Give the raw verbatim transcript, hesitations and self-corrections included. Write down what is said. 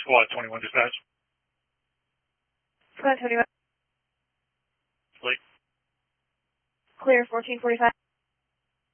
Squad twenty-one dispatch. Squad twenty-one. Late. Clear fourteen forty-five.